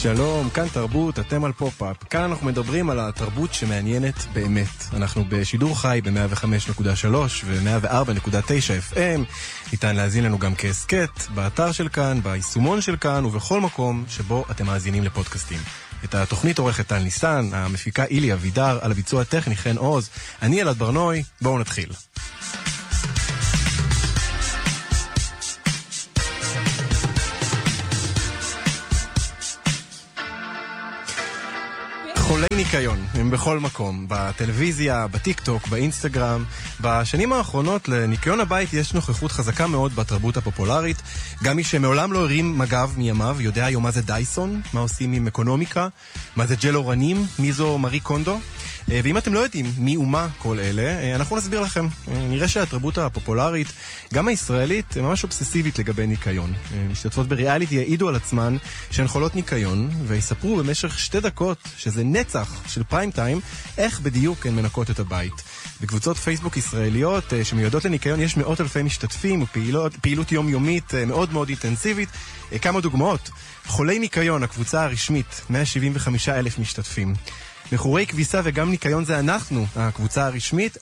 שלום, כאן תרבות, אתם על פופ-אפ. כאן אנחנו מדברים על התרבות שמעניינת באמת. אנחנו בשידור חי ב-105.3 ו-104.9 FM. ניתן להזין לנו גם כעסקט, באתר של כאן, ביישומון של כאן ובכל מקום שבו אתם מאזינים לפודקאסטים. את התוכנית עורכת טל ניסן, המפיקה אילי אבידר, על הביצוע הטכני חן עוז. אני אלעד ברנוי, בואו נתחיל. חולי ניקיון, הם בכל מקום, בטלוויזיה, בטיק-טוק, באינסטגרם. בשנים האחרונות לניקיון הבית יש נוכחות חזקה מאוד בתרבות הפופולרית. גם מי שמעולם לא הרים מגב מימיו יודע היום מה זה דייסון, מה עושים עם אקונומיקה, מה זה ג'ל אורנים, מי זו מארי קונדו. ואם אתם לא יודעים מי ומה כל אלה, אנחנו נסביר לכם. נראה שהתרבות הפופולרית, גם הישראלית, ממש אובססיבית לגבי ניקיון. משתתפות בריאליטי יעידו על עצמן שהן חולות ניקיון, ויספרו במשך 2 דקות, שזה נצח של פריים טיים, איך בדיוק הן מנקות את הבית. בקבוצות פייסבוק ישראליות שמיועדות לניקיון יש מאות אלפי משתתפים, ופעילות יומיומית מאוד מאוד אינטנסיבית. כמה דוגמאות. חולי ניקיון, הקבוצה הרשמית, 175,000 משתתפים. מכורי כביסה וגם ניקיון זה אנחנו, הקבוצה הרשמית,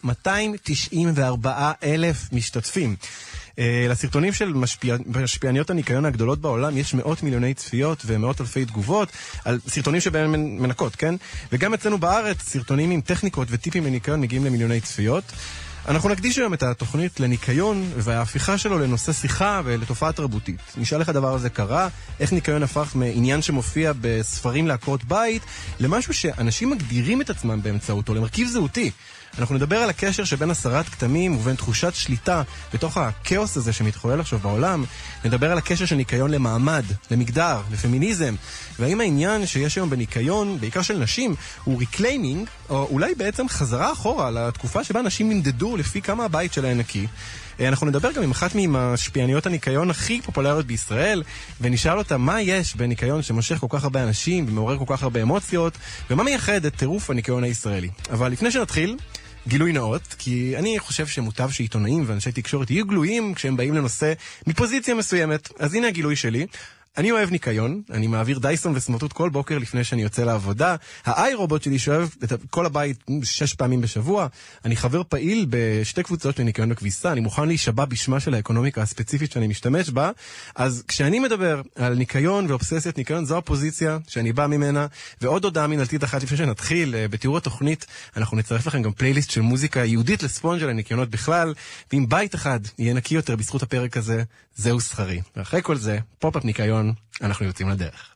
294,000 משתתפים. לסרטונים של משפיעניות הניקיון הגדולות בעולם יש מאות מיליוני צפיות ומאות אלפי תגובות על סרטונים שבהם מנקות, כן? וגם אצלנו בארץ סרטונים עם טכניקות וטיפים לניקיון מגיעים למיליוני צפיות. אנחנו נקדיש היום את התוכנית לניקיון וההפיכה שלו לנושא שיחה ולתופעה תרבותית. נשאל איך הדבר הזה קרה, איך ניקיון הפך מעניין שמופיע בספרים לעקרות בית, למשהו שאנשים מגדירים את עצמם באמצעותו, למרכיב זהותי. אנחנו נדבר על הקשר שבין הסרת כתמים ובין תחושת שליטה בתוך הכאוס הזה שמתחולל עכשיו בעולם. נדבר על הקשר של ניקיון למעמד, למגדר, לפמיניזם, והאם העניין שיש היום בניקיון, בעיקר של נשים, הוא ריקליימינג, או אולי בעצם חזרה אחורה לתקופה שבה נשים נמדדו לפי כמה הבית שלהן נקי. אנחנו נדבר גם עם אחת ממשפיעניות הניקיון הכי פופולריות בישראל, ונשאל אותה מה יש בניקיון שמושך כל כך הרבה אנשים ומעורר כל כך הרבה אמוציות, ומה מייחד את טירוף הניקיון הישראלי. אבל לפני שנתחיל, גילוי נאות, כי אני חושב שמוטב שעיתונאים ואנשי תקשורת יהיו גלויים כשהם באים לנושא מפוזיציה מסוימת. אז הנה הגילוי שלי. אני אוהב ניקיון, אני מעביר דייסון וסמרטוט כל בוקר לפני שאני יוצא לעבודה. האי רובוט שלי שואב את כל הבית 6 פעמים בשבוע. אני חבר פעיל ב2 קבוצות לניקיון וכביסה. אני מוכן להישבע בשמה של האקונומיקה הספציפית שאני משתמש בה. אז כשאני מדבר על ניקיון ואובססיית ניקיון, זו הפוזיציה שאני בא ממנה. ועוד הודעה מנהלתית אחת לפני שנתחיל. בתיאור התוכנית אנחנו נצרף לכם גם פלייליסט של מוזיקה יהודית לספונג'ה לניקיונות בכלל. ואם בית אחד יהיה נקי יותר בזכות הפרק הזה, זהו שכרי. ואחרי כל זה, פופ-אפ ניקיון, אנחנו יוצאים לדרך.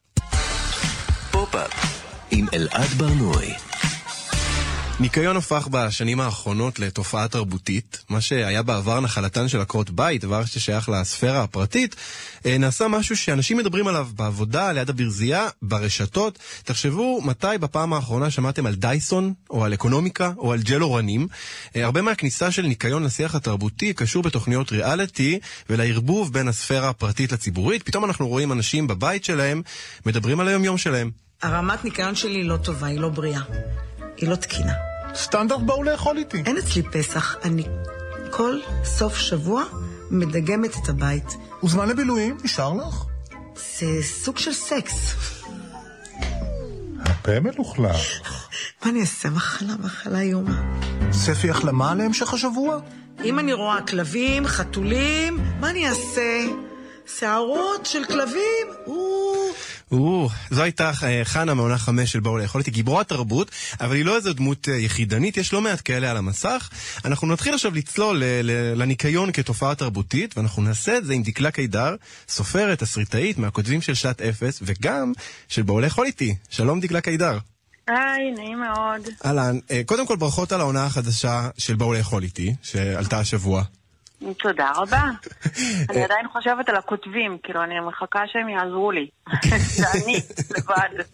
פופ-אפ עם אלעד ברנוי. ניקיון הפך בשנים האחרונות לתופעה תרבותית. מה שהיה בעבר נחלתן של עקרות בית, דבר ששייך לספירה הפרטית, נעשה משהו שאנשים מדברים עליו בעבודה, ליד הברזייה, ברשתות. תחשבו מתי בפעם האחרונה שמעתם על דייסון, או על אקונומיקה, או על ג'ל אורנים. הרבה מהכניסה של ניקיון לשיח התרבותי קשור בתוכניות ריאליטי, ולערבוב בין הספירה הפרטית לציבורית. פתאום אנחנו רואים אנשים בבית שלהם, מדברים על היום-יום שלהם. הרמת ניקיון שלי לא טובה, היא לא בריאה. היא לא תקינה. סטנדרט באו לאכול איתי. אין אצלי פסח. אני כל סוף שבוע מדגמת את הבית. וזמן לבילויים, נשאר לך? זה סוג של סקס. הפה מלוכלך. מה אני אעשה? מחלה איומה. ספי החלמה להמשך השבוע? אם אני רואה כלבים, חתולים, מה אני אעשה? שערות של כלבים? זו הייתה חנה מעונה 5 של בואו לאכול איתי, גיבורת תרבות, אבל היא לא איזו דמות יחידנית, יש לא מעט כאלה על המסך. אנחנו נתחיל עכשיו לצלול לניקיון כתופעה תרבותית, ואנחנו נעשה את זה עם דקלה קידר, סופרת, תסריטאית, מהכותבים של שעת אפס, וגם של בואו לאכול איתי. שלום דקלה קידר. היי, נעים מאוד. אהלן, קודם כל ברכות על העונה החדשה של בואו לאכול איתי, שעלתה השבוע. תודה רבה. אני עדיין חושבת על הכותבים, כאילו אני מחכה שהם יעזרו לי. זה אני, לבד.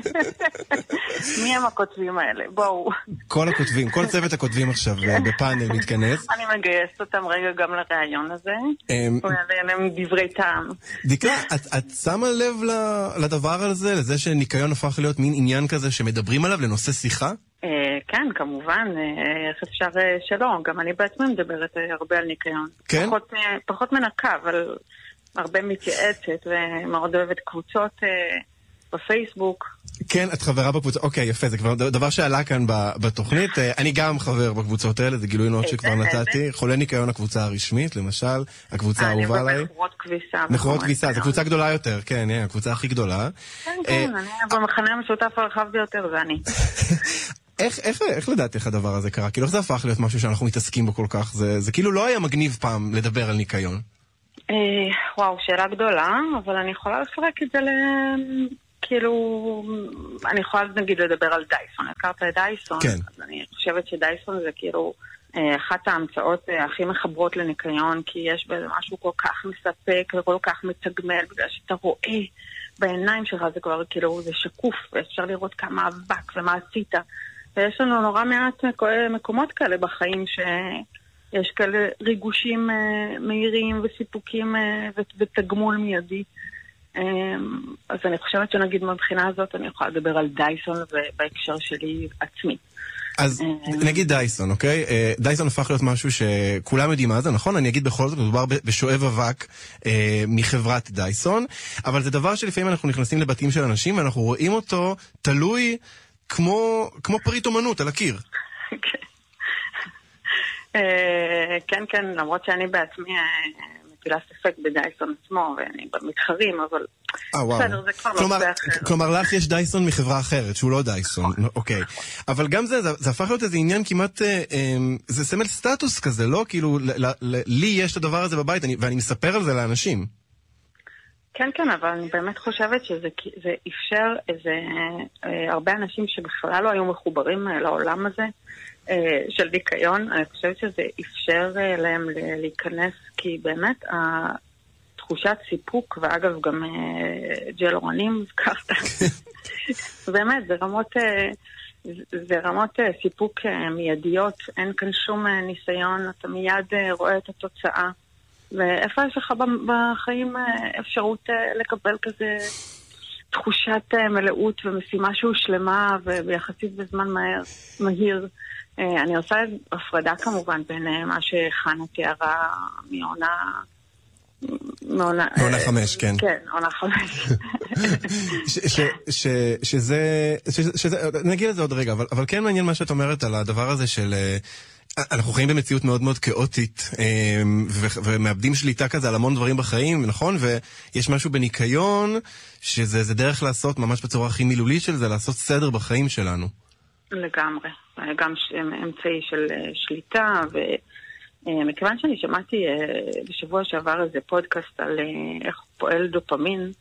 מי הם הכותבים האלה? בואו. כל הכותבים, כל צוות הכותבים עכשיו בפאנל מתכנס. אני מגייסת אותם רגע גם לראיון הזה. הם דברי טעם. דקלה, את שמה לב לדבר הזה, לזה שניקיון הפך להיות מין עניין כזה שמדברים עליו לנושא שיחה? כן, כמובן, איך אפשר שלא, גם אני בעצמי מדברת הרבה על ניקיון. כן? פחות מנקה, אבל הרבה מתייעצת ומאוד אוהבת קבוצות בפייסבוק. כן, את חברה בקבוצה, אוקיי, יפה, זה כבר דבר שעלה כאן בתוכנית. אני גם חבר בקבוצות האלה, זה גילוי נאות שכבר נתתי. חולה ניקיון הקבוצה הרשמית, למשל, הקבוצה האהובה עליי. אני במכורות כביסה. מכורות כביסה, זו קבוצה גדולה יותר, כן, הקבוצה הכי גדולה. כן, אני במחנה המשותף הרחב ביותר, זה אני. איך לדעת איך הדבר הזה קרה? כאילו איך זה הפך להיות משהו שאנחנו מתעסקים בו כל כך? זה כאילו לא היה מגניב פעם לדבר על ניקיון. וואו, שאלה גדולה, אבל אני יכולה לפרק את זה כאילו, אני יכולה נגיד לדבר על דייסון. הכרת את דייסון? כן. אז אני חושבת שדייסון זה כאילו אחת ההמצאות הכי מחברות לניקיון, כי יש בזה משהו כל כך מספק וכל כך מתגמל, בגלל שאתה רואה בעיניים שלך, זה כבר כאילו, זה שקוף, ואפשר לראות כמה אבק ומה עשית. ויש לנו נורא מעט מקומות כאלה בחיים שיש כאלה ריגושים מהירים וסיפוקים ותגמול מיידי. אז אני חושבת שנגיד מבחינה הזאת אני יכולה לדבר על דייסון בהקשר שלי עצמי. אז נגיד דייסון, אוקיי? דייסון הפך להיות משהו שכולם יודעים מה זה, נכון? אני אגיד בכל זאת, מדובר בשואב אבק מחברת דייסון, אבל זה דבר שלפעמים אנחנו נכנסים לבתים של אנשים ואנחנו רואים אותו תלוי כמו פריט אומנות על הקיר. כן, כן, למרות שאני בעצמי מטילה ספק בדייסון עצמו, ואני במתחרים, אבל בסדר, זה כבר נושא אחר. כלומר, לך יש דייסון מחברה אחרת, שהוא לא דייסון, אוקיי. אבל גם זה הפך להיות איזה עניין כמעט, זה סמל סטטוס כזה, לא? כאילו, לי יש את הדבר הזה בבית, ואני מספר על זה לאנשים. כן, כן, אבל אני באמת חושבת שזה אפשר הרבה אנשים שבכלל לא היו מחוברים לעולם הזה, של ניקיון. אני חושבת שזה אפשר להם להיכנס, כי באמת תחושת סיפוק, ואגב גם ג'ל אורנים, זכרת, באמת, זה רמות סיפוק מיידיות, אין כאן שום ניסיון, אתה מיד רואה את התוצאה, ואיפה יש לך בחיים אפשרות לקבל כזה תחושת מלאות ומשימה שהוא שלמה ויחסית בזמן מהיר. אני עושה הפרדה כמובן בין מה שחנה תיארה מעונה 5, כן. כן, עונה 5. שזה, נגיע לזה עוד רגע, אבל כן מעניין מה שאת אומרת על הדבר הזה של, אנחנו חיים במציאות מאוד מאוד כאוטית, ומאבדים שליטה כזה על המון דברים בחיים, נכון? ויש משהו בניקיון, שזה דרך לעשות ממש בצורה הכי מילולית של זה, לעשות סדר בחיים שלנו. לגמרי. גם אמצעי של שליטה, ומכיוון שאני שמעתי בשבוע שעבר איזה פודקאסט על איך פועל דופמין,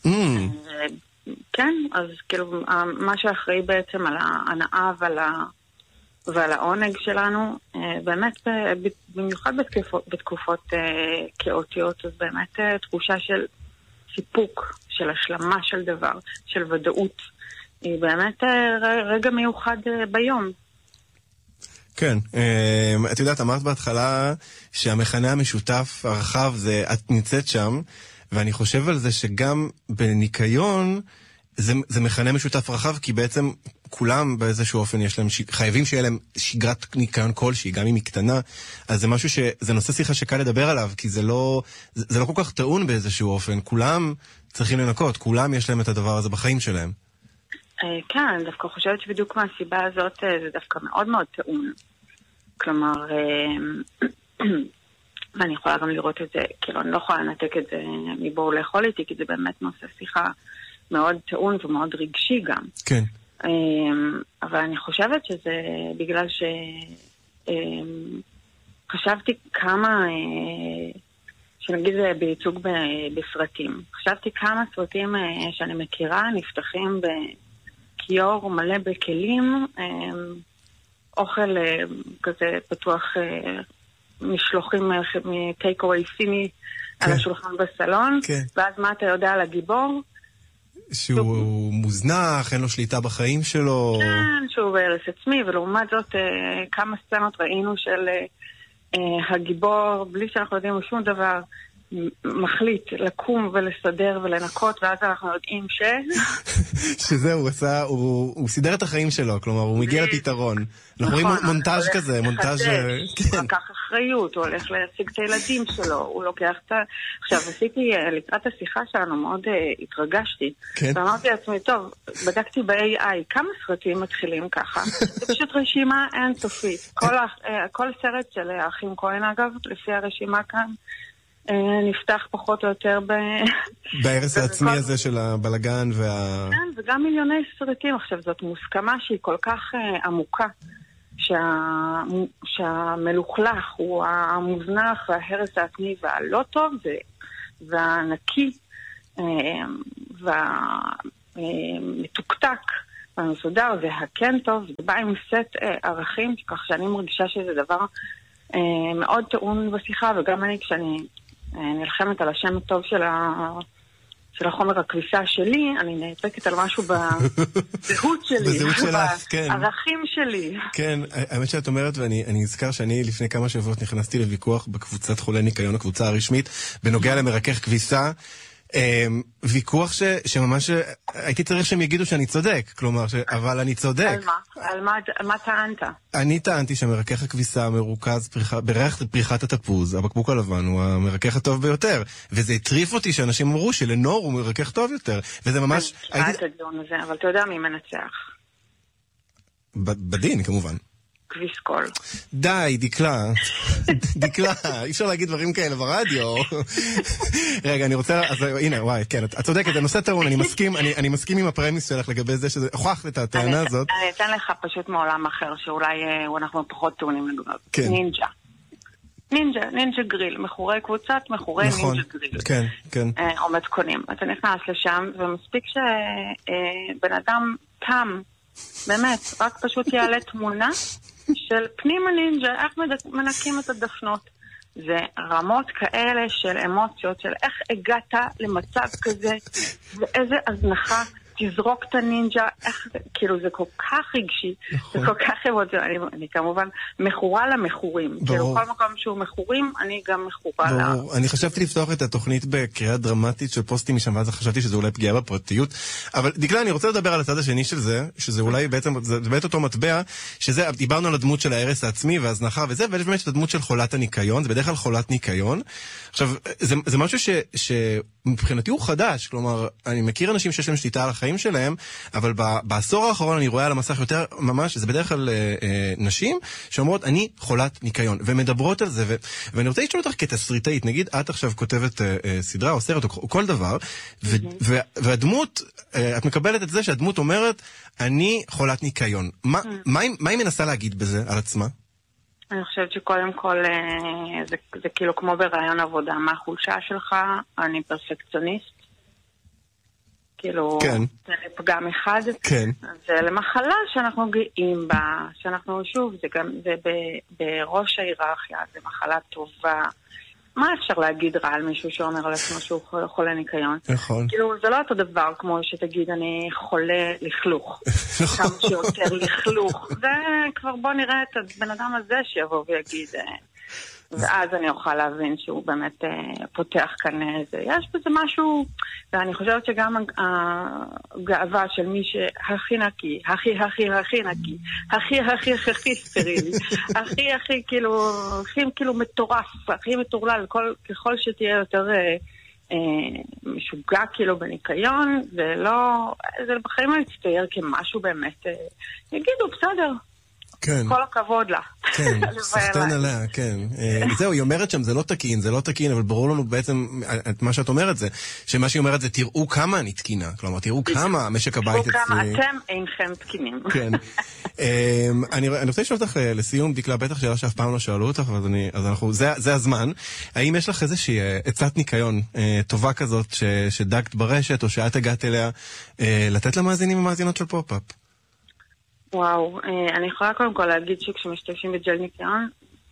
כן, אז כאילו מה שאחראי בעצם על ההנאה ועל העונג שלנו, באמת במיוחד בתקופות כאוטיות, אז באמת תחושה של סיפוק, של השלמה של דבר, של ודאות, היא באמת רגע מיוחד ביום. כן, את יודעת, אמרת בהתחלה שהמכנה המשותף הרחב זה את נמצאת שם, ואני חושב על זה שגם בניקיון זה מכנה משותף רחב, כי בעצם כולם באיזשהו אופן יש להם, חייבים שיהיה להם שגרת ניקיון כלשהי, גם אם היא קטנה, אז זה משהו זה נושא שיחה שקל לדבר עליו, כי זה לא כל כך טעון באיזשהו אופן, כולם צריכים לנקות, כולם יש להם את הדבר הזה בחיים שלהם. כן, אני דווקא חושבת שבדיוק מהסיבה הזאת זה דווקא מאוד מאוד טעון. כלומר, ואני יכולה גם לראות את זה, כאילו אני לא יכולה לנתק את זה מבואו לאכול איתי, כי זה באמת נושא שיחה מאוד טעון ומאוד רגשי גם. כן. אבל אני חושבת שזה בגלל חשבתי כמה, שנגיד זה בייצוג בסרטים, חשבתי כמה סרטים שאני מכירה נפתחים כיור מלא בכלים, אוכל כזה פתוח, משלוחים מטייק-אווי סיני על השולחן בסלון, ואז מה אתה יודע על הגיבור? שהוא מוזנח, אין לו שליטה בחיים שלו. כן, שהוא בהרס עצמי, ולעומת זאת כמה סצנות ראינו של הגיבור, בלי שאנחנו יודעים שום דבר, מחליט לקום ולסדר ולנקות, ואז אנחנו יודעים שזהו, הוא סידר את החיים שלו, כלומר, הוא מגיע לפתרון. אנחנו רואים מונטאז' כזה, מונטאז'... הוא לקח אחריות, הוא הולך להשיג את הילדים שלו, הוא לוקח את ה... עכשיו, עשיתי, לקראת השיחה שלנו, מאוד התרגשתי, ואמרתי לעצמי, טוב, בדקתי ב-AI, כמה סרטים מתחילים ככה? זה פשוט רשימה אינסופית. כל סרט של האחים כהן, אגב, לפי הרשימה כאן, נפתח פחות או יותר בהרס העצמי הזה של הבלגן כן, וגם מיליוני סרטים. עכשיו, זאת מוסכמה שהיא כל כך עמוקה, שהמלוכלך הוא המוזנח וההרס העצמי והלא טוב, והנקי והמתוקתק והמסודר והכן טוב, זה בא עם סט ערכים, כך שאני מרגישה שזה דבר מאוד טעון בשיחה, וגם אני כשאני נלחמת על השם הטוב של החומר הכביסה שלי, אני נאבקת על משהו בזהות שלי, בזהות שלך, כן. בערכים שלי. כן, האמת שאת אומרת, ואני נזכר שאני לפני כמה שבועות נכנסתי לוויכוח בקבוצת חולי ניקיון, הקבוצה הרשמית, בנוגע למרכך כביסה, ויכוח שממש הייתי צריך שהם יגידו שאני צודק, כלומר, אבל אני צודק. על מה טענת? אני טענתי שמרכך הכביסה מרוכז בריח פריחת התפוז, הבקבוק הלבן הוא המרכך הטוב ביותר, וזה הטריף אותי שאנשים אמרו שלנור הוא מרכך טוב יותר, וזה ממש... אני מכירה את הדיון הזה, אבל אתה יודע מי מנצח? בדין, כמובן. כביס קול. די, דקלה, אי אפשר להגיד דברים כאלה ברדיו. רגע, אני רוצה, אז הנה, וואי, כן, את צודקת, הנושא טעון, אני מסכים עם הפרמיס שלך לגבי זה, שזה הוכח את הטענה הזאת. אני אתן לך פשוט מעולם אחר, שאולי אנחנו פחות טעונים לגביו. נינג'ה גריל, מכורי קבוצת, מכורי נינג'ה גריל. כן, כן. או מתכונים. אתה נכנס לשם, ומספיק שבן אדם תם, באמת, רק פשוט יעלה תמונה של פנים הנינג'ה, איך מנקים את הדפנות. זה רמות כאלה של אמוציות, של איך הגעת למצב כזה, ואיזה הזנחה, תזרוק את הנינג'ה, איך, כאילו זה כל כך רגשי, זה כל כך אמוציות, אני כמובן מכורה למכורים, כאילו כל מקום שהוא מכורים, אני גם מכורה לה. אני חשבתי לפתוח את התוכנית בקריאה דרמטית של פוסטים משם, ואז חשבתי שזה אולי פגיעה בפרטיות, אבל דקלה, אני רוצה לדבר על הצד השני של זה, שזה אולי בעצם, זה באמת אותו מטבע, שזה, דיברנו על הדמות של ההרס העצמי וההזנחה וזה, ויש באמת את הדמות של חולת הניקיון, זה בדרך כלל חולת ניקיון. עכשיו, זה משהו שמבחינתי הוא חדש, כלומר, אני מכיר אנשים שיש להם שליטה על החיים שלהם, אבל בעשור האחרון אני רואה על המסך יותר ממש, זה בדרך כלל נשים שאומרות, אני חולת ניקיון, ומדברות על זה, ואני רוצה לשאול אותך כתסריטאית, נגיד, את עכשיו כותבת סדרה או סרט או כל דבר, והדמות, את מקבלת את זה שהדמות אומרת, אני חולת ניקיון. מה היא מנסה להגיד בזה על עצמה? אני חושבת שקודם כל זה כאילו כמו ברעיון עבודה, מה החולשה שלך? אני פרפקציוניסט. כאילו, זה פגם אחד. כן. זה למחלה שאנחנו גאים בה, שאנחנו שוב, זה בראש ההיררכיה, זה מחלה טובה. מה אפשר להגיד רע על מישהו שאומר על עצמו שהוא חולה ניקיון? נכון. כאילו, זה לא אותו דבר כמו שתגיד, אני חולה לכלוך. כמה שיותר לכלוך. זה כבר בוא נראה את הבן אדם הזה שיבוא ויגיד, ואז אני אוכל להבין שהוא באמת פותח כאן איזה. יש בזה משהו, ואני חושבת שגם הגאווה של מי שהכי נקי, הכי נקי, הכי סטרילי, הכי כאילו מטורף, הכי מטורלל, ככל שתהיה יותר משוגע כאילו בניקיון, זה בחיים לא יצטייר כמשהו באמת, יגידו בסדר. כן. כל הכבוד לה. כן, סחטן עליה, כן. זהו, היא אומרת שם, זה לא תקין, אבל ברור לנו בעצם, מה שאת אומרת זה, שמה שהיא אומרת זה, תראו כמה אני תקינה. כלומר, תראו כמה משק הבית אצלי. תראו כמה אתם אינכם תקינים. כן. אני רוצה לשאול אותך לסיום, דקלה, בטח שאלה שאף פעם לא שאלו אותך, אז זה הזמן. האם יש לך איזושהי עצת ניקיון טובה כזאת, שדגת ברשת, או שאת הגעת אליה, לתת למאזינים ומאזינות של פופ-אפ? וואו, אני יכולה קודם כל להגיד שכשמשתמשים בג'ל ניקיון,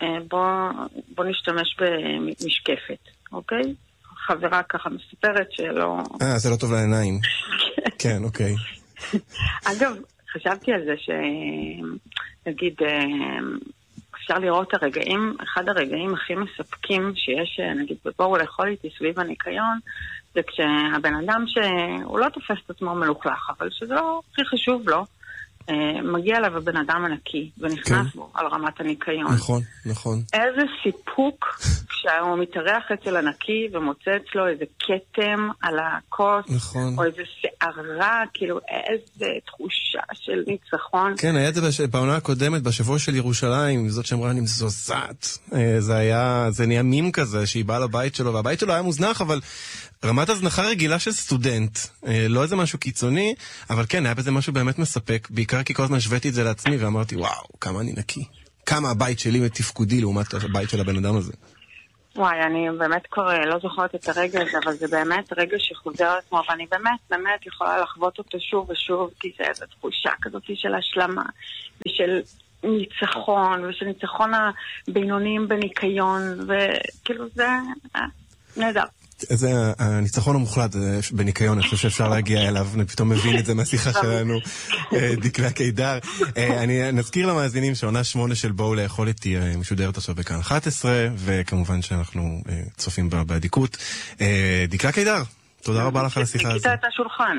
בוא נשתמש במשקפת, אוקיי? חברה ככה מספרת שלא... זה לא טוב לעיניים. כן, אוקיי. אגב, חשבתי על זה נגיד, אפשר לראות אחד הרגעים הכי מספקים שיש, נגיד, בואו לאכול איתי סביב הניקיון, זה כשהבן אדם שהוא לא תופס את עצמו מלוכלך, אבל שזה לא הכי חשוב לו, מגיע אליו הבן אדם הנקי, ונכנס בו על רמת הניקיון. נכון, נכון. איזה סיפוק כשהוא מתארח אצל הנקי ומוצא אצלו איזה קטם על הכוס, נכון. או איזה שערה, כאילו איזה תחושה של ניצחון. כן, היה את זה בעונה הקודמת, בשבוע של ירושלים, זאת שאמרה אני מזוזת. זה נהיה מים כזה, שהיא באה לבית שלו, והבית שלו היה מוזנח, אבל רמת הזנחה רגילה של סטודנט, לא איזה משהו קיצוני, אבל כן, היה בזה משהו באמת מספק, בעיקר כי כל הזמן השוויתי את זה לעצמי, ואמרתי, וואו, כמה אני נקי. כמה הבית שלי תפקודי לעומת הבית של הבן אדם הזה. וואי, אני באמת כבר לא זוכרת את הרגע הזה, אבל זה באמת רגע שחוזר עצמו, ואני באמת יכולה לחוות אותו שוב ושוב, כי זה איזו תחושה כזאת של השלמה, ושל ניצחון, ושל ניצחון הבינוניים בניקיון, וכאילו זה נהדר. זה הניצחון המוחלט בניקיון, אני חושב שאפשר להגיע אליו, אני פתאום מבין את זה מהשיחה שלנו, דקלה קידר. אני נזכיר למאזינים שעונה 8 של בואו לאכול איתי משודרת עכשיו בכאן 11, וכמובן שאנחנו צופים בה בעדיקות. דקלה קידר, תודה רבה לך על השיחה הזאת. ניקית את השולחן.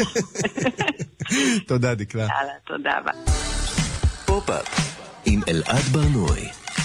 תודה דקלה. יאללה, תודה רבה. פופ-אפ עם אלעד ברנועי.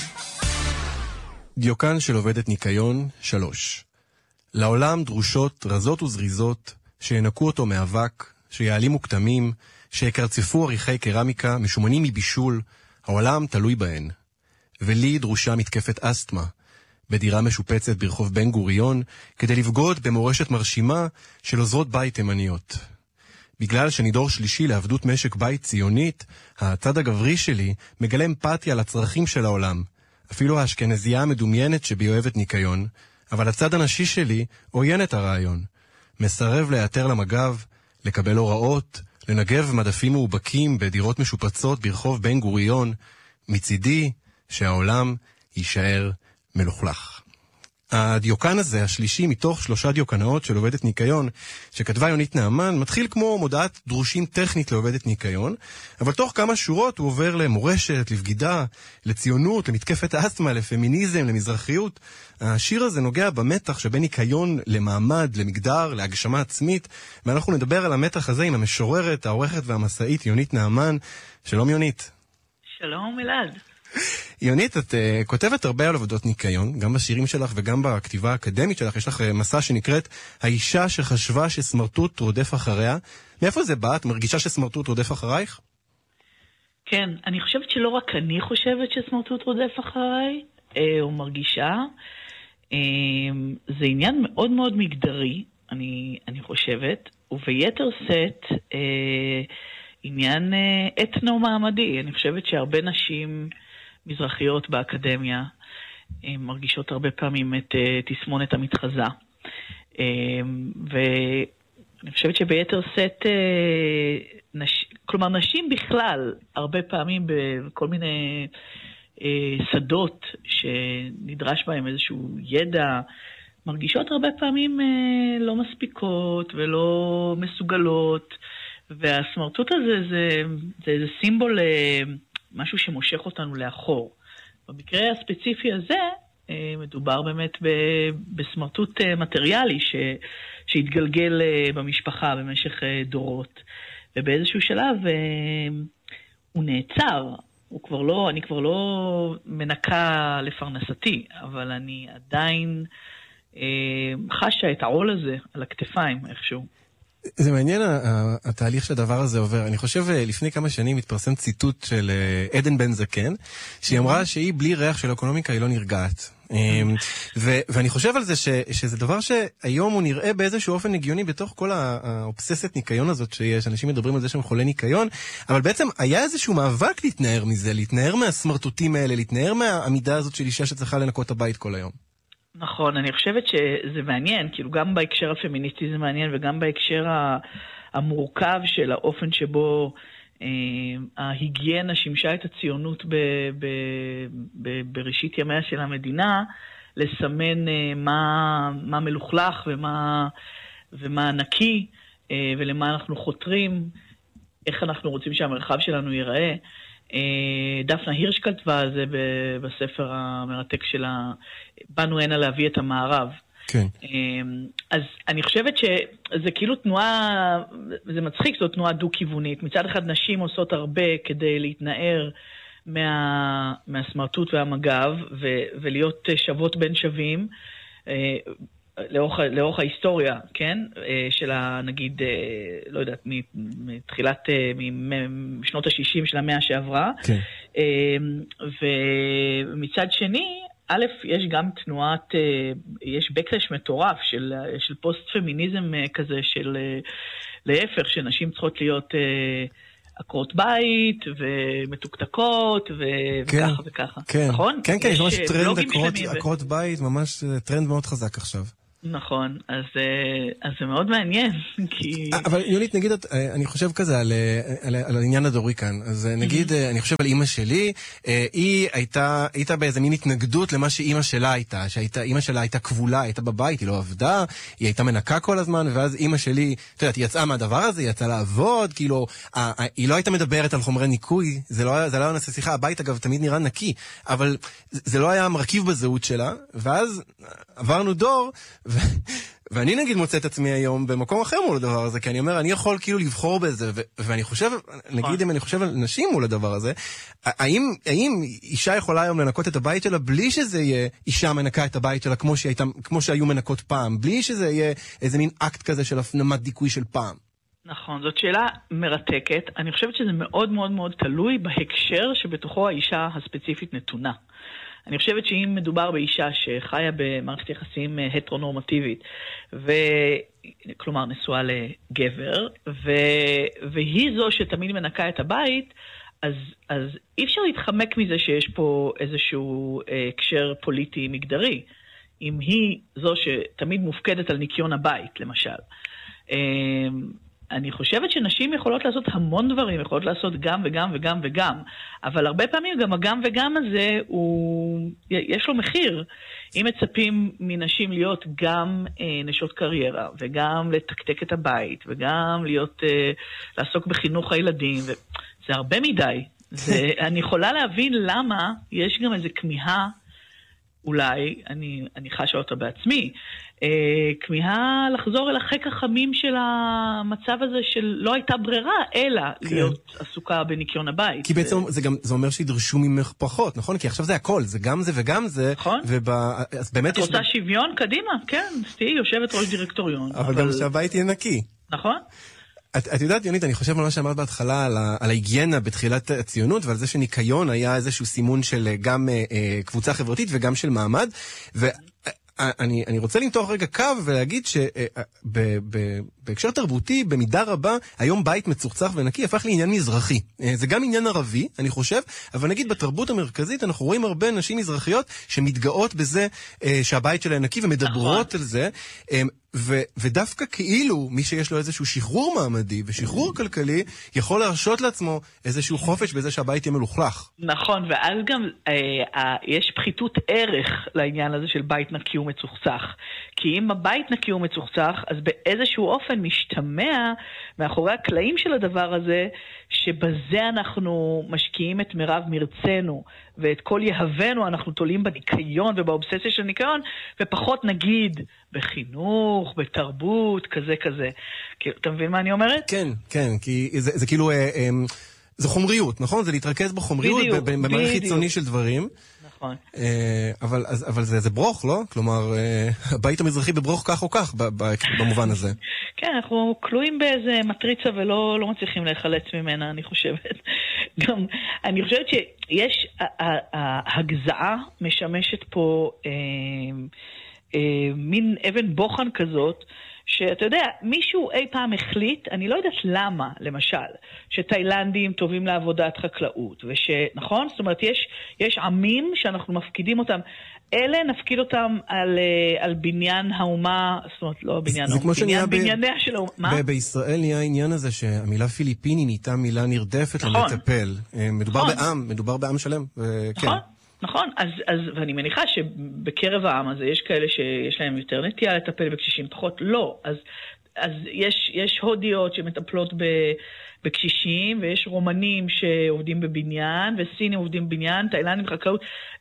דיוקן של עובדת ניקיון 3. לעולם דרושות רזות וזריזות, שינקו אותו מאבק, שיעלימו כתמים, שיקרצפו עריכי קרמיקה, משומנים מבישול, העולם תלוי בהן. ולי דרושה מתקפת אסתמה, בדירה משופצת ברחוב בן גוריון, כדי לבגוד במורשת מרשימה של עוזרות בית תימניות. בגלל שאני דור שלישי לעבדות משק בית ציונית, הצד הגברי שלי מגלה אמפתיה לצרכים של העולם, אפילו האשכנזייה המדומיינת שבי אוהבת ניקיון, אבל הצד הנשי שלי עוין את הרעיון. מסרב להיעתר למגב, לקבל הוראות, לנגב מדפים מאובקים בדירות משופצות ברחוב בן גוריון, מצידי שהעולם יישאר מלוכלך. הדיוקן הזה, השלישי מתוך 3 דיוקנאות של עובדת ניקיון, שכתבה יונית נעמן, מתחיל כמו מודעת דרושים טכנית לעובדת ניקיון, אבל תוך כמה שורות הוא עובר למורשת, לבגידה, לציונות, למתקפת האסתמה, לפמיניזם, למזרחיות. השיר הזה נוגע במתח שבין ניקיון למעמד, למגדר, להגשמה עצמית, ואנחנו נדבר על המתח הזה עם המשוררת, העורכת והמסעית יונית נעמן. שלום יונית. שלום אלעד. יונית, את כותבת הרבה על עבודות ניקיון, גם בשירים שלך וגם בכתיבה האקדמית שלך. יש לך מסע שנקראת האישה שחשבה שסמרטוט רודף אחריה. מאיפה זה בא? את מרגישה שסמרטוט רודף אחרייך? כן, אני חושבת שלא רק אני חושבת שסמרטוט רודף אחריי, או מרגישה. זה עניין מאוד מאוד מגדרי, אני חושבת, וביתר סט עניין אתנו-מעמדי. אני חושבת שהרבה נשים מזרחיות באקדמיה מרגישות הרבה פעמים את תסמונת המתחזה. ואני חושבת שביתר סט, כלומר נשים בכלל, הרבה פעמים בכל מיני שדות שנדרש בהם איזשהו ידע, מרגישות הרבה פעמים לא מספיקות ולא מסוגלות, והסמרטוט הזה זה איזה סימבול, משהו שמושך אותנו לאחור. במקרה הספציפי הזה, מדובר באמת בסמרטוט מטריאלי שהתגלגל במשפחה במשך דורות. ובאיזשהו שלב הוא נעצר. אני כבר לא מנקה לפרנסתי, אבל אני עדיין חשה את העול הזה על הכתפיים איכשהו. זה מעניין התהליך שהדבר הזה עובר. אני חושב לפני כמה שנים התפרסם ציטוט של עדן בן זקן, שהיא אמרה שהיא בלי ריח של אקונומיקה היא לא נרגעת. ואני חושב על זה שזה דבר שהיום הוא נראה באיזשהו אופן הגיוני בתוך כל האובססת ניקיון הזאת שיש. אנשים מדברים על זה שהם חולי ניקיון, אבל בעצם היה איזשהו מאבק להתנער מזה, להתנער מהסמרטוטים האלה, להתנער מהעמידה הזאת של אישה שצריכה לנקות הבית כל היום. נכון, אני חושבת שזה מעניין, כאילו גם בהקשר הפמיניסטי זה מעניין, וגם בהקשר המורכב של האופן שבו ההיגיינה שימשה את הציונות בראשית ימיה של המדינה, לסמן מה מלוכלך ומה נקי, ולמה אנחנו חותרים, איך אנחנו רוצים שהמרחב שלנו ייראה. דפנה הירש כתבה זה בספר המרתק שלה, באנו הנה להביא את המערב. כן. אז אני חושבת שזה כאילו תנועה, זה מצחיק, זו תנועה דו-כיוונית. מצד אחד נשים עושות הרבה כדי להתנער מהסמרטוט והמגב, ולהיות שוות בין שווים, לאורך ההיסטוריה, כן? של נגיד, לא יודעת, מתחילת, משנות ה-60 של המאה שעברה. כן. ומצד שני, א', יש גם תנועת, יש בקלש מטורף של פוסט-פמיניזם כזה, של להפך, שנשים צריכות להיות עקרות בית ומתוקתקות וככה וככה. נכון? כן, כן, יש ממש טרנד עקרות בית, ממש טרנד מאוד חזק עכשיו. נכון, אז זה מאוד מעניין, כי... אבל יונית, נגיד, אני חושב כזה על העניין הדורי כאן, אז נגיד, אני חושב על אמא שלי, היא הייתה באיזה מין התנגדות למה שאמא שלה הייתה, שאמא שלה הייתה כבולה, הייתה בבית, היא לא עבדה, היא הייתה מנקה כל הזמן, ואז אמא שלי, אתה יודעת, היא יצאה מהדבר הזה, היא יצאה לעבוד, כאילו, היא לא הייתה מדברת על חומרי ניקוי, זה לא היה נעשה שיחה, הבית אגב תמיד נראה נקי, אבל זה לא היה מרכיב בזהות שלה, ואז עברנו דור, ואני נגיד מוצא את עצמי היום במקום אחר מול הדבר הזה, כי אני אומר, אני יכול כאילו לבחור בזה, ואני חושב, נגיד אם אני חושב על נשים מול הדבר הזה, האם אישה יכולה היום לנקות את הבית שלה בלי שזה יהיה אישה מנקה את הבית שלה כמו שהיו מנקות פעם, בלי שזה יהיה איזה מין אקט כזה של הפנמת דיכוי של פעם? נכון, זאת שאלה מרתקת. אני חושבת שזה מאוד מאוד מאוד תלוי בהקשר שבתוכו האישה הספציפית נתונה. אני חושבת שאם מדובר באישה שחיה במערכת יחסים הטרונורמטיבית, כלומר נשואה לגבר, והיא זו שתמיד מנקה את הבית, אז אי אפשר להתחמק מזה שיש פה איזשהו הקשר פוליטי מגדרי. אם היא זו שתמיד מופקדת על ניקיון הבית, למשל. אני חושבת שנשים יכולות לעשות המון דברים, יכולות לעשות גם וגם וגם וגם, אבל הרבה פעמים גם הגם וגם הזה, יש לו מחיר. אם מצפים מנשים להיות גם נשות קריירה, וגם לתקתק את הבית, וגם לעסוק בחינוך הילדים, זה הרבה מדי. אני יכולה להבין למה יש גם איזו כמיהה, אולי, אני חשה אותה בעצמי, כמיהה לחזור אל החיק החמים של המצב הזה של לא הייתה ברירה, אלא להיות עסוקה בניקיון הבית. כי בעצם זה אומר שידרשו ממך פחות, נכון? כי עכשיו זה הכל, זה גם זה וגם זה. נכון. אז באמת את רוצה שוויון? קדימה, כן, תהי יושבת ראש דירקטוריון. אבל גם שהבית יהיה נקי. נכון. את יודעת, יונית, אני חושב על מה שאמרת בהתחלה, על ההיגיינה בתחילת הציונות, ועל זה שניקיון היה איזשהו סימון של גם קבוצה חברתית וגם של מעמד, אני רוצה למתוח רגע קו ולהגיד שבהקשר תרבותי, במידה רבה, היום בית מצוחצח ונקי הפך לעניין מזרחי. זה גם עניין ערבי, אני חושב, אבל נגיד בתרבות המרכזית אנחנו רואים הרבה נשים מזרחיות שמתגאות בזה שהבית שלהן נקי ומדברות על זה, ודווקא כאילו מי שיש לו איזשהו שחרור מעמדי ושחרור כלכלי יכול להרשות לעצמו איזשהו חופש בזה שהבית יהיה מלוכלך. נכון, ואז גם יש פחיתות ערך לעניין הזה של בית נקי ומצוחצח. כי אם הבית נקי ומצוחצח, אז באיזשהו אופן משתמע מאחורי הקלעים של הדבר הזה, שבזה אנחנו משקיעים את מירב מרצנו, ואת כל יהבנו אנחנו תולים בניקיון ובאובססיה של ניקיון, ופחות נגיד בחינוך, בתרבות, כזה. אתה מבין מה אני אומרת? כן, כן, כי זה כאילו, זה חומריות, נכון? זה להתרכז בחומריות, במערכת חיצוני של דברים. נכון. אבל זה ברוך, לא? כלומר, הבית המזרחי בברוך כך או כך, במובן הזה. כן, אנחנו כלואים באיזה מטריצה ולא מצליחים להיחלץ ממנה, אני חושבת. גם, אני חושבת שיש, ההגזעה משמשת פה מין אבן בוחן כזאת, שאתה יודע, מישהו אי פעם החליט, אני לא יודעת למה, למשל, שתאילנדים טובים לעבודת חקלאות, נכון? זאת אומרת, יש עמים שאנחנו מפקידים אותם, אלה נפקיד אותם על בניין האומה, זאת אומרת, לא בניין האומה, בנייניה של האומה. מה? בישראל נהיה העניין הזה שהמילה פיליפיני נהייתה מילה נרדפת למטפל. מדובר בעם שלם. נכון. נכון, אז ואני מניחה שבקרב העם הזה יש כאלה שיש להם יותר נטייה לטפל בקשישים, פחות לא, אז אז יש הודיות שמטפלות בקשישים, ויש רומנים שעובדים בבניין, וסינים עובדים בבניין, תאילנדים חקלאות.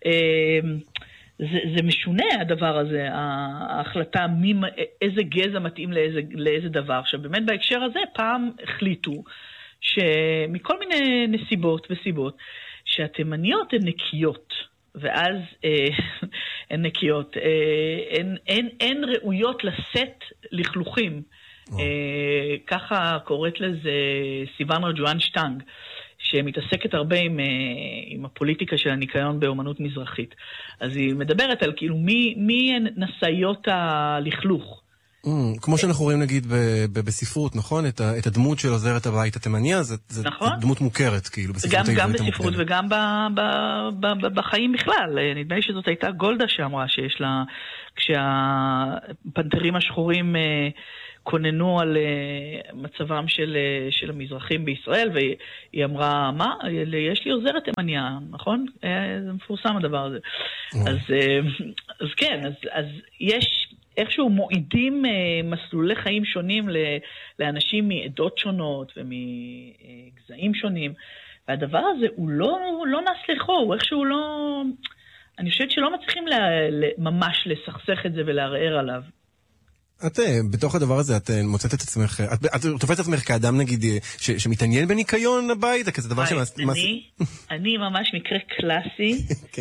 זה משונה הדבר הזה, ההחלטה איזה גזע מתאים לאיזה דבר. עכשיו באמת בהקשר הזה פעם החליטו שמכל מיני נסיבות וסיבות שהתימניות הן נקיות, ואז הן נקיות, הן ראויות לשאת לכלוכים. ככה קוראת לזה סיוון רג'ואן שטנג, שמתעסקת הרבה עם הפוליטיקה של הניקיון באומנות מזרחית. אז היא מדברת על כאילו מי הן נשאיות הלכלוך. כמו שאנחנו רואים נגיד בספרות, נכון? את הדמות של עוזרת הבית התימניה, זה דמות מוכרת כאילו בספרות העברית המוקדמת. גם בספרות וגם בחיים בכלל. נדמה לי שזאת הייתה גולדה שאמרה שיש לה, כשהפנתרים השחורים כוננו על מצבם של המזרחים בישראל, והיא אמרה, מה? יש לי עוזרת תימניה, נכון? זה מפורסם הדבר הזה. אז כן, אז יש איכשהו מועידים מסלולי חיים שונים לאנשים מעדות שונות ומגזעים שונים, והדבר הזה הוא לא נס לחו, הוא איכשהו לא, אני חושבת שלא מצליחים ממש לסכסך את זה ולערער עליו. את, בתוך הדבר הזה, את מוצאת את עצמך, את תופסת את עצמך כאדם, נגיד, שמתעניין בניקיון הבית, כזה דבר אני ממש מקרה קלאסי,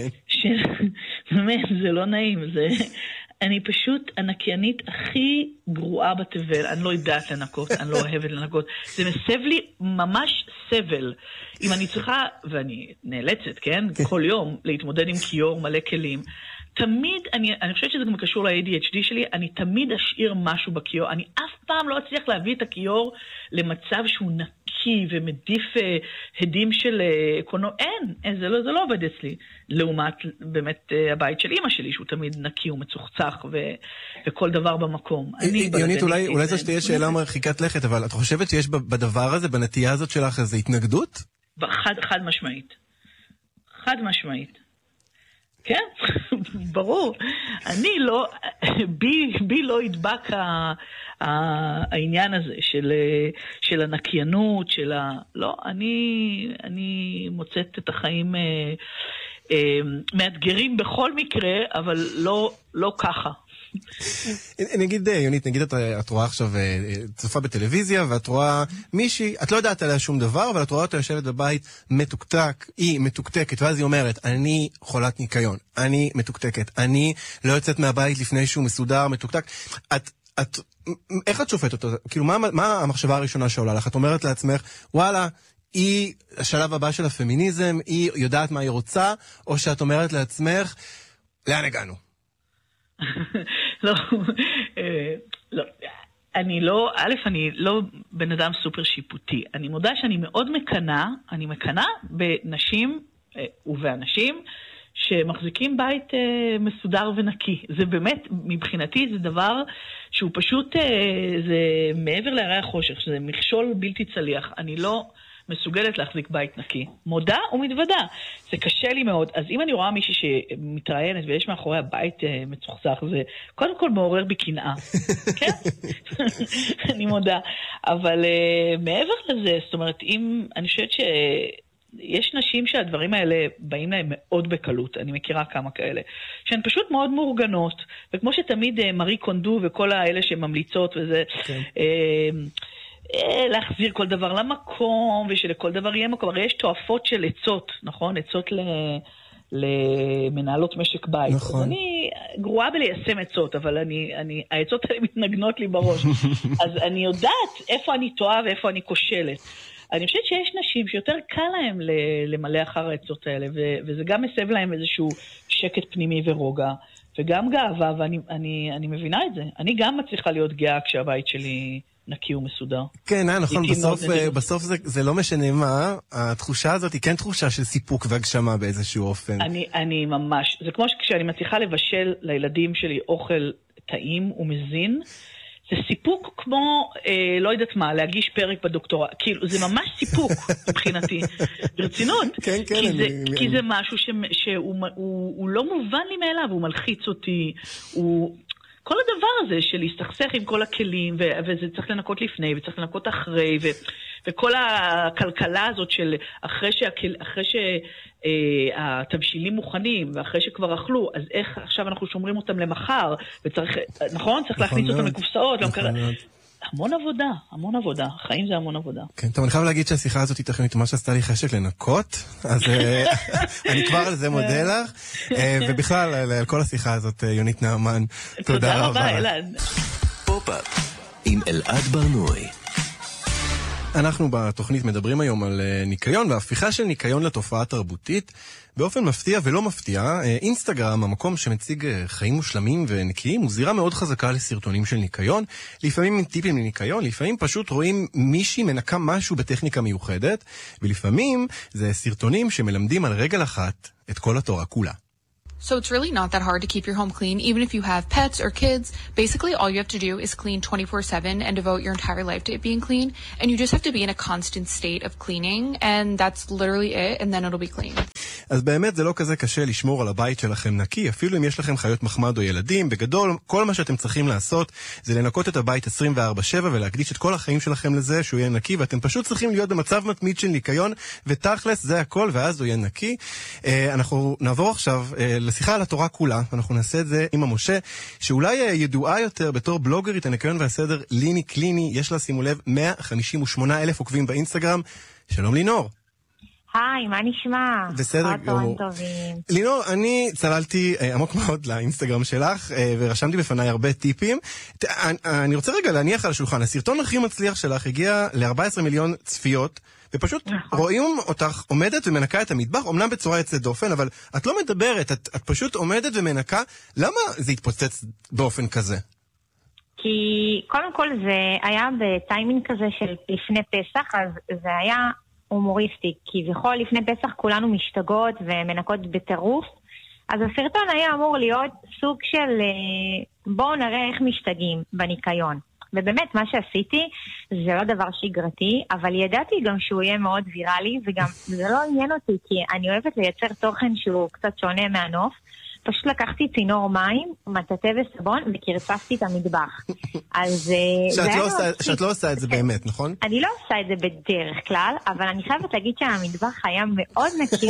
באמת, זה לא נעים, אני פשוט הנקיינית הכי גרועה בתבל, אני לא יודעת לנקות, אני לא אוהבת לנקות, זה מסב לי ממש סבל, אם אני צריכה, ואני נאלצת, כן, כל יום להתמודד עם כיור מלא כלים, תמיד, אני חושבת שזה גם קשור ל-ADHD שלי, אני תמיד אשאיר משהו בכיור, אני אף פעם לא אצליח להביא את הכיור למצב שהוא נקי ומדיף הדים של קונו, אין, זה לא עובד אצלי, לעומת באמת הבית של אמא שלי, שהוא תמיד נקי ומצוחצח וכל דבר במקום. יונית, אולי זו שתהיה שאלה מרחיקת לכת, אבל את חושבת שיש בדבר הזה, בנטייה הזאת שלך, איזו התנגדות? חד משמעית. חד משמעית. כן, ברור. אני לא, בי לא ידבק העניין הזה של הנקיינות, לא, אני מוצאת את החיים מאתגרים בכל מקרה, אבל לא ככה. נגיד, יונית, נגיד את רואה עכשיו צופה בטלוויזיה, ואת רואה מישהי, את לא יודעת עליה שום דבר, אבל את רואה אותה יושבת בבית מתוקתק, היא מתוקתקת, ואז היא אומרת, אני חולת ניקיון, אני מתוקתקת, אני לא יוצאת מהבית לפני שהוא מסודר, מתוקתק. איך את שופטת אותו? כאילו, מה המחשבה הראשונה שעולה לך? את אומרת לעצמך, וואלה, היא השלב הבא של הפמיניזם, היא יודעת מה היא רוצה, או שאת אומרת לעצמך, לאן הגענו? לא, אני לא בן אדם סופר שיפוטי. אני מודה שאני מאוד מקנה בנשים ובאנשים שמחזיקים בית מסודר ונקי. זה באמת, מבחינתי זה דבר שהוא פשוט, זה מעבר להרי החושך, שזה מכשול בלתי צליח. אני לא מסוגלת להחזיק בית נקי. מודה ומתוודה. זה קשה לי מאוד. אז אם אני רואה מישהי שמתראיינת ויש מאחורי הבית מצוחצח, זה קודם כל מעורר בי קנאה. כן? אני מודה. אבל מעבר לזה, זאת אומרת, אני חושבת שיש נשים שהדברים האלה באים להם מאוד בקלות. אני מכירה כמה כאלה. שהן פשוט מאוד מאורגנות. וכמו שתמיד מארי קונדו וכל האלה שממליצות וזה... כן. להחזיר כל דבר למקום, ושלכל דבר יהיה מקום. הרי יש תועפות של עצות, נכון? עצות למנהלות משק בית. נכון. אז אני גרועה בליישם עצות, אבל העצות האלה מתנגנות לי בראש. אז אני יודעת איפה אני טועה ואיפה אני כושלת. אני חושבת שיש נשים שיותר קל להם למלא אחר העצות האלה, וזה גם מסב להם איזשהו שקט פנימי ורוגע, וגם גאווה, ואני מבינה את זה. אני גם מצליחה להיות גאה כשהבית שלי... נקי ומסודר. כן, נכון, בסוף זה לא משנה מה, התחושה הזאת היא כן תחושה של סיפוק והגשמה באיזשהו אופן. אני ממש, זה כמו כשאני מצליחה לבשל לילדים שלי אוכל טעים ומזין, זה סיפוק כמו, לא יודעת מה, להגיש פרק בדוקטורט, כאילו, זה ממש סיפוק מבחינתי, ברצינות. כן, כן. כי זה משהו שהוא לא מובן לי מאליו, הוא מלחיץ אותי, כל הדבר הזה של להסתכסך עם כל הכלים, וזה צריך לנקות לפני, וצריך לנקות אחרי, וכל הכלכלה הזאת של אחרי שהתבשילים מוכנים, ואחרי שכבר אכלו, אז איך עכשיו אנחנו שומרים אותם למחר, וצריך, נכון? צריך להכניס אותם לקופסאות, המון עבודה, החיים זה המון עבודה. כן, טוב, אני חייב להגיד שהשיחה הזאת היא תכנית מה שעשתה לי חשק לנקות, אז אני כבר על זה מודה לך, ובכלל, על כל השיחה הזאת, יונית נעמן, תודה רבה. אלעד. פופ-אפ עם אלעד ברנועי. אנחנו בתוכנית מדברים היום על ניקיון והפיכה של ניקיון לתופעה תרבותית. באופן מפתיע ולא מפתיע, אינסטגרם, המקום שמציג חיים מושלמים ונקיים, הוא זירה מאוד חזקה לסרטונים של ניקיון. לפעמים עם טיפים לניקיון, לפעמים פשוט רואים מישהי מנקה משהו בטכניקה מיוחדת, ולפעמים זה סרטונים שמלמדים על רגל אחת את כל התורה כולה. So it's really not that hard to keep your home clean, even if you have pets or kids. Basically, all you have to do is clean 24/7 and devote your entire life to it being clean. And you just have to be in a constant state of cleaning, and that's literally it, and then it'll be clean. אז באמת זה לא כזה קשה לשמור על הבית שלכם נקי, אפילו אם יש לכם חיות מחמד או ילדים. בגדול, כל מה שאתם צריכים לעשות זה לנקות את הבית 24/7 ולהקדיש את כל החיים שלכם לזה שהוא יהיה נקי, ואתם פשוט צריכים להיות במצב מתמיד של ניקיון, ותכלס זה הכל, ואז הוא יהיה נקי. אנחנו נעבור עכשיו לשיחה על התורה כולה, אנחנו נעשה את זה עם משה, שאולי ידועה יותר בתור בלוגרית הניקיון והסדר ליני קליני, יש לה, שימו לב, 158,000 עוקבים באינסטגרם. שלום לינור. היי, מה נשמע? בסדר גמור. לינור, אני צללתי עמוק מאוד לאינסטגרם שלך, ורשמתי בפניי הרבה טיפים. אני רוצה רגע להניח על השולחן, הסרטון הכי מצליח שלך הגיע ל-14 מיליון צפיות, ופשוט רואים אותך עומדת ומנקה את המטבח, אומנם בצורה יוצאת דופן, אבל את לא מדברת, את פשוט עומדת ומנקה. למה זה התפוצץ באופן כזה? כי קודם כל זה היה בטיימינג כזה של לפני פסח, אז זה היה הומוריסטי, כי בכל לפני פסח כולנו משתגעות ומנקות בטירוף, אז הסרטון היה אמור להיות סוג של בואו נראה איך משתגעים בניקיון. ובאמת מה שעשיתי זה לא דבר שגרתי, אבל ידעתי גם שהוא יהיה מאוד ויראלי, וגם זה לא עניין אותי, כי אני אוהבת לייצר תוכן שהוא קצת שונה מהנוף. פשוט לקחתי צינור מים, מטאטא וסבון, וקרצפתי את המטבח. אז שאת לא עושה את זה באמת, נכון? אני לא עושה את זה בדרך כלל, אבל אני חייבת להגיד שהמטבח היה מאוד נקי.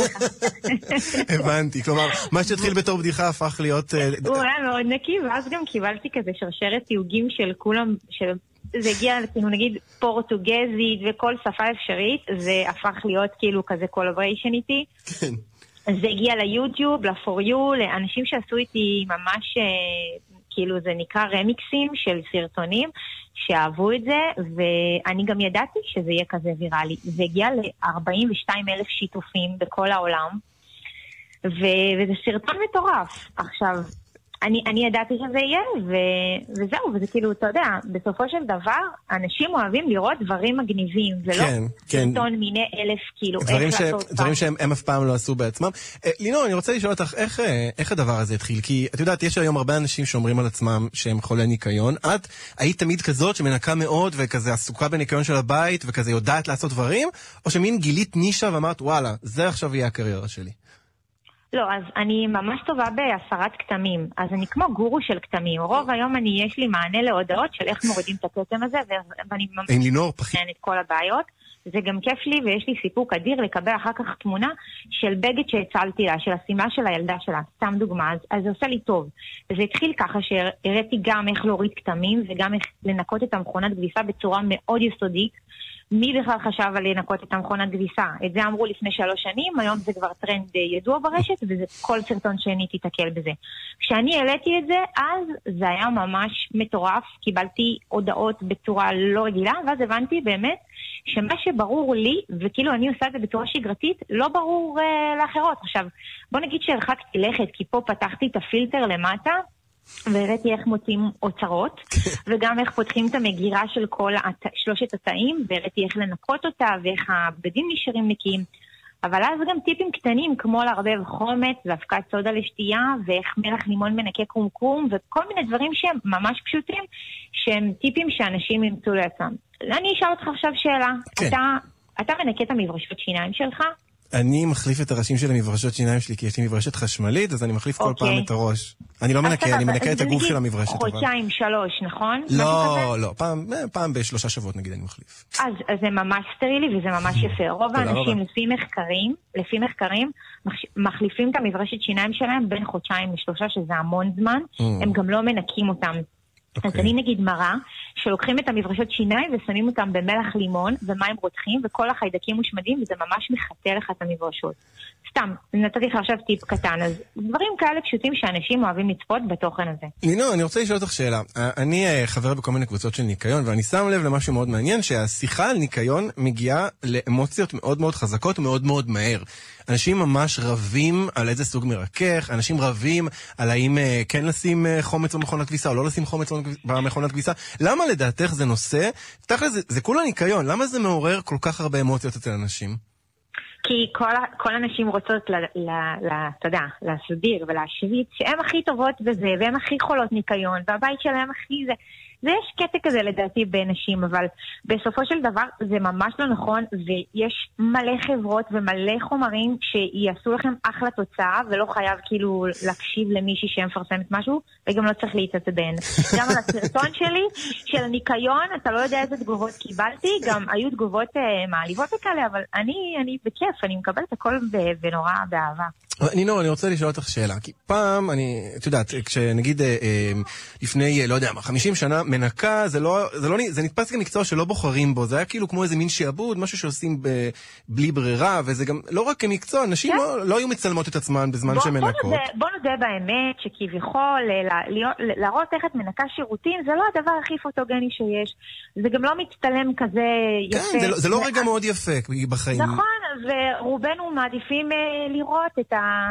הבנתי, כלומר, מה שהתחיל בתור בדיחה הפך להיות... הוא היה מאוד נקי, ואז גם קיבלתי כזה שרשרת תיוגים של כולם, זה הגיע, כאילו נגיד, פורטוגזית וכל שפה אפשרית, זה הפך להיות כאילו כזה קולבריישן איתי. כן. זה הגיע ליוטיוב, ל-For You, לאנשים שעשו איתי ממש, כאילו זה נקרא רמיקסים של סרטונים, שאהבו את זה, ואני גם ידעתי שזה יהיה כזה ויראלי. זה הגיע ל-42,000 שיתופים בכל העולם, וזה סרטון מטורף. עכשיו, אני ידעתי שזה יהיה, וזהו, וזה כאילו, אתה יודע, בסופו של דבר, אנשים אוהבים לראות דברים מגניבים, ולא סרטון מיני 1,000, כאילו, איך לעשות דברים שהם אף פעם לא עשו בעצמם. לינור, אני רוצה לשאול אותך, איך הדבר הזה התחיל? כי, את יודעת, יש היום הרבה אנשים שאומרים על עצמם שהם חולי ניקיון. את היית תמיד כזאת שמנקה מאוד, וכזה עסוקה בניקיון של הבית, וכזה יודעת לעשות דברים, או שמין גילית נישה ואמרת, וואלה, זה עכשיו יהיה הקריירה שלי. לא, אז אני ממש טובה בהסרת כתמים, אז אני כמו גורו של כתמים. רוב היום יש לי מענה להודעות של איך מורידים את הכתם הזה, ואני ממש מכן את כל הבעיות. זה גם כיף לי, ויש לי סיפוק אדיר לקבל אחר כך תמונה של בגד שהצלתי לה, של הסימה של הילדה שלה, סתם דוגמה, אז זה עושה לי טוב. זה התחיל ככה שהראיתי גם איך להוריד כתמים, וגם איך לנקות את המכונת כביסה בצורה מאוד יסודית. מי בכלל חשב על לנקות את המכונת כביסה? את זה אמרו לפני 3 שנים, היום זה כבר טרנד ידוע ברשת, וזה כל סרטון שאני תתקל בזה. כשאני העליתי את זה, אז זה היה ממש מטורף, קיבלתי הודעות בצורה לא רגילה, ואז הבנתי באמת שמה שברור לי, וכאילו אני עושה את זה בצורה שגרתית, לא ברור לאחרות. עכשיו, בוא נגיד שהרחקתי לכת, כי פה פתחתי את הפילטר למטה, והראיתי איך מוצאים אוצרות, וגם איך פותחים את המגירה של כל 3 התאים, והראיתי איך לנקות אותה, ואיך הבגדים נשארים נקיים. אבל אז גם טיפים קטנים, כמו לערבב חומץ, ואבקת סודה לשתייה, ואיך מלח לימון מנקה קומקום, וכל מיני דברים שהם ממש פשוטים, שהם טיפים שאנשים ימצאו לעצמם. אני אשאל אותך עכשיו שאלה. כן. אתה מנקה את המברשות שיניים שלך? אני מחליף את הראשים של המברשות שיניים שלי, כי יש לי מברשת חשמלית, אז אני מחליף כל פעם את הראש. אני לא מנקה, אני מנקה את הגוף של המברשת. חודשיים, 3, נכון? לא, פעם ב3 שבועות נגיד אני מחליף. אז זה ממש סטרילי וזה ממש יפה. רוב האנשים לפי מחקרים, מחליפים את המברשת שיניים שלהם בין 2 ל3, שזה המון זמן, הם גם לא מנקים אותם. אז אני נגיד מראה שלוקחים את המברשות שיניים ושמים אותם במלח לימון ומים רותחים וכל החיידקים מושמדים וזה ממש מחטא לך את המברשות. סתם, נתתי לך עכשיו טיפ קטן, אז דברים כאלה פשוטים שאנשים אוהבים לצפות בתוכן הזה. נינו, אני רוצה לשאול אותך שאלה. אני חבר בכל מיני קבוצות של ניקיון ואני שם לב למשהו מאוד מעניין שהשיחה על ניקיון מגיעה לאמוציות מאוד מאוד חזקות ומאוד מאוד מהר. אנשים ממש רבים על איזה סוג מרכך, אנשים רבים על האם כן לשים חומץ במכונת כביסה או לא לשים חומץ במכונת כביסה. למה לדעתך זה נושא? תכל'ס, זה כולה ניקיון. למה זה מעורר כל כך הרבה אמוציות אצל אנשים? כי כל הנשים רוצות, אתה יודע, להסביר ולהשוויץ שהן הכי טובות בזה, והן הכי חולות ניקיון, והבית שלהם הכי זה. יש קטע כזה לדעתי בנשים, אבל בסופו של דבר זה ממש לא נכון, ויש מלא חברות ומלא חומרים שיעשו לכם אחלה תוצאה, ולא חייב כאילו להקשיב למישהי שמפרסמת משהו, וגם לא צריך להתעצבן. גם על הסרטון שלי, של הניקיון, אתה לא יודע איזה תגובות קיבלתי, גם היו תגובות מעליבות וכאלה, אבל אני בכיף, אני מקבלת הכל ונורא באהבה. נינו, אני רוצה לשאול אותך שאלה, כי פעם, את יודעת, כשנגיד לפני, לא יודע מה, 50 שנה, מנקה, זה נתפס כמקצוע שלא בוחרים בו, זה היה כאילו כמו איזה מין שעבוד, משהו שעושים בלי ברירה, וזה גם לא רק כמקצוע, נשים לא היו מצלמות את עצמן בזמן שמנקות. בוא נודה באמת, שכביכול, להראות איך את מנקה שירותים, זה לא הדבר הכי פוטוגני שיש, זה גם לא מצטלם כזה יפה. כן, זה לא רגע מאוד יפה בחיים. נכון, ורובנו מעדיפים לראות את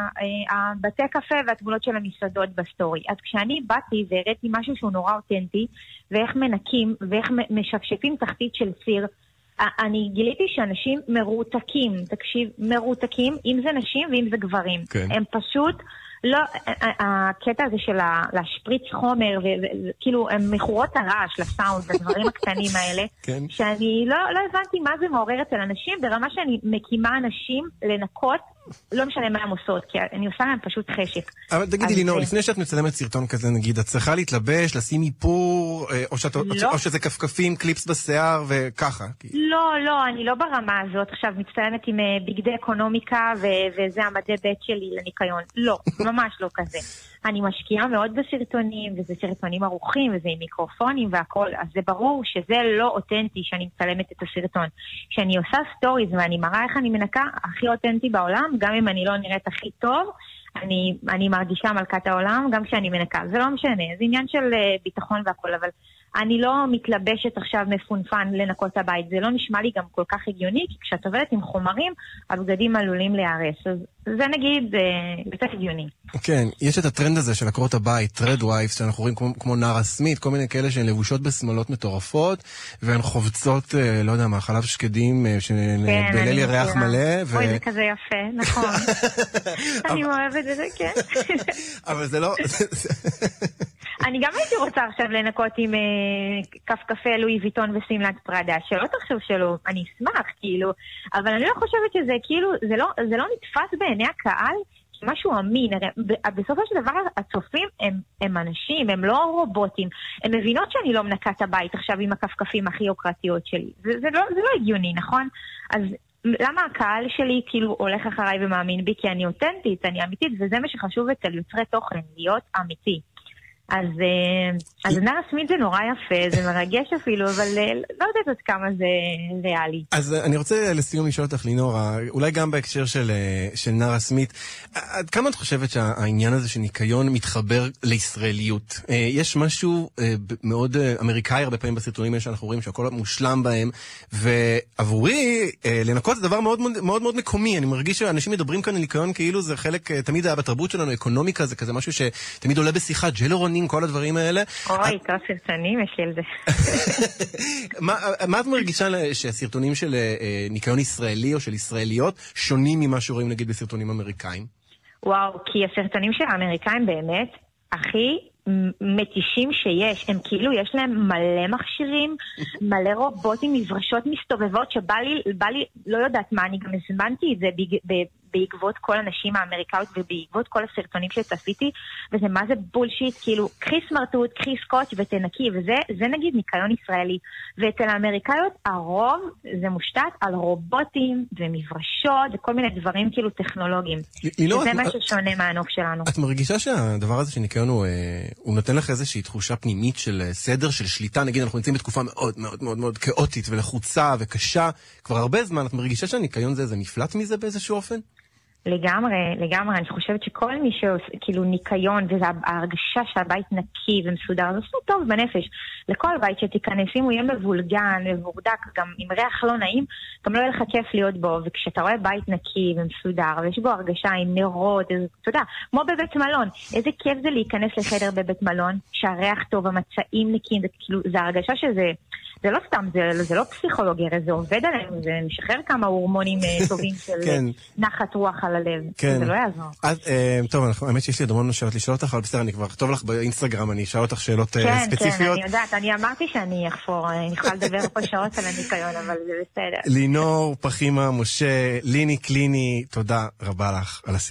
הבתי קפה והתמונות של המסעדות בסטורי. אז כשאני באתי והראיתי משהו שהוא נורא אותנטי, ואיך מנקים ואיך משפשפים תחתית של סיר, אני גיליתי שאנשים מרותקים, תקשיב, מרותקים, אם זה נשים ואם זה גברים. כן. הם פשוט לא, הקטע הזה של להשפריץ חומר, וכאילו, הם מכורות הרעש לסאונד, הדברים הקטנים האלה, שאני לא הבנתי מה זה מעורר אצל אנשים, ברמה שאני מקימה אנשים לנקות, לא משנה מה הם עושות, כי אני עושה להם פשוט חשק. אבל תגידי לי, לפני שאת מצלמת סרטון כזה, נגיד, את צריכה להתלבש, לשים איפור, או שזה כפכפים, קליפס בשיער, וככה? לא, אני לא ברמה הזאת. עכשיו מצטלמת עם בגדי אקונומיקה, וזה המדי בית שלי לניקיון. לא, ממש לא כזה. אני משקיעה מאוד בסרטונים, וזה סרטונים ערוכים, וזה עם מיקרופונים והכל, אז זה ברור שזה לא אותנטי שאני מצלמת את הסרטון. כשאני עושה סטוריז ואני מראה איך אני מנקה, הכי אותנטי בעולם, גם אם אני לא נראית הכי טוב, אני מרגישה מלכת העולם, גם כשאני מנקה. זה לא משנה, זה עניין של ביטחון והכל, אבל אני לא מתלבשת עכשיו מפונפן לנקות הבית. זה לא נשמע לי גם כל כך הגיוני, כי כשאת עובדת עם חומרים, הבגדים עלולים להיהרס. אז זה נגיד קצת הגיוני. כן, יש את הטרנד הזה של עקרות הבית, טרד וייבס, שאנחנו רואים כמו נערה סמית, כל מיני כאלה שהן לבושות בשמלות מטורפות, והן חובצות, לא יודע מה, חלב שקדים, שבליל ירח מלא. אוי, זה כזה יפה, נכון. אני אוהבת את זה, כן. אבל זה לא... אני גם הייתי רוצה עכשיו לנקות עם כף קפה לואי ויטון וסמלת פרדה, שלא תחשוב שלא, אני אשמח כאילו, אבל אני לא חושבת שזה כאילו, זה לא נתפס בעיני הקהל משהו אמין. בסופו של דבר הצופים הם אנשים, הם לא רובוטים, הם מבינות שאני לא מנקה את הבית עכשיו עם הכפכפים הכי יוקרתיות שלי, זה לא הגיוני, נכון? אז למה הקהל שלי כאילו הולך אחריי ומאמין בי? כי אני אותנטית, אני אמיתית, וזה מה שחשוב אצל יוצרי תוכן, להיות אמיתי. אז נערה סמית זה נורא יפה, זה מרגש אפילו, אבל לא יודעת עד כמה זה ריאלי. אז אני רוצה לסיום לשאול אותך, לינורה, אולי גם בהקשר של נערה סמית, עד כמה את חושבת שהעניין הזה של ניקיון מתחבר לישראליות? יש משהו מאוד אמריקאי הרבה פעמים בסרטונים שאנחנו רואים שהכל מושלם בהם, ועבורי לנקות זה דבר מאוד מאוד מאוד מקומי. אני מרגיש שאנשים מדברים כאן על ניקיון כאילו זה חלק, תמיד היה בתרבות שלנו, אקונומיקה זה כזה משהו שתמיד עולה בשיחה, ג'לרון כל הדברים האלה. אוי, כל סרטונים יש לי על זה. מה את מרגישה שהסרטונים של ניקיון ישראלי או של ישראליות שונים ממה שרואים נגיד בסרטונים אמריקאים? וואו, כי הסרטונים של האמריקאים באמת הכי מתישים שיש, הם כאילו יש להם מלא מכשירים, מלא רובוטים, מברשות מסתובבות שבא לי, לא יודעת מה, אני גם הזמנתי את זה בעקבות כל הנשים האמריקאיות ובעקבות כל הסרטונים שצפיתי, וזה מה זה בולשיט, כאילו, קחי סמרטוט, קחי סקוץ' ותנקי, וזה נגיד ניקיון ישראלי. ואצל האמריקאיות הרוב זה מושתת על רובוטים ומברשות וכל מיני דברים כאילו טכנולוגיים. וזה מה ששונה מהנוף שלנו. את מרגישה שהדבר הזה של ניקיון הוא נותן לך איזושהי תחושה פנימית של סדר, של שליטה? נגיד אנחנו נמצאים בתקופה מאוד מאוד מאוד מאוד כאוטית ולחוצה וקשה כבר הרבה זמן. את מרגישה שהניקיון זה נפלט מזה באיזשהו אופן? לגמרי, אני חושבת שכל מי שכאילו ניקיון, וזה ההרגשה שהבית נקי ומסודר, זה עושה טוב בנפש. לכל בית שתיכנס, אם הוא יהיה מבולגן, מבורדק, גם עם ריח לא נעים, גם לא יהיה לך כיף להיות בו, וכשאתה רואה בית נקי ומסודר, ויש בו הרגשה עם נרות, אתה יודע, כמו בבית מלון, איזה כיף זה להיכנס לחדר בבית מלון, שהריח טוב, המצעים נקיים, זה הרגשה שזה... זה לא סתם, זה לא פסיכולוגיה, זה עובד עלינו, זה משחרר כמה הורמונים טובים של נחת רוח על הלב. זה לא יעזור. טוב, האמת שיש לי המון שאלות לשאול אותך, אבל בסדר, אני כבר כתוב לך באינסטגרם, אני אשאל אותך שאלות ספציפיות. כן, אני יודעת, אני אמרתי שאני אחפור, אני יכולה לדבר פה שעות על הניקיון, אבל זה בסדר. לינור פחימה, משה, ליני קליני, תודה רבה לך על הסיפור.